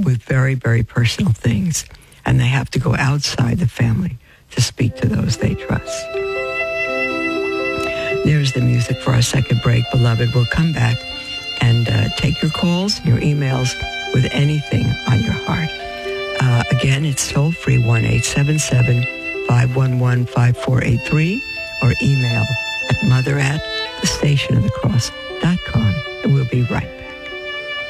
with very, very personal things, and they have to go outside the family to speak to those they trust. There's the music for our second break, beloved. We'll come back and take your calls, your emails with anything on your heart. Again, it's toll-free, 1-877-511-5483, or email at mother@thestationofthecross.com. And we'll be right back.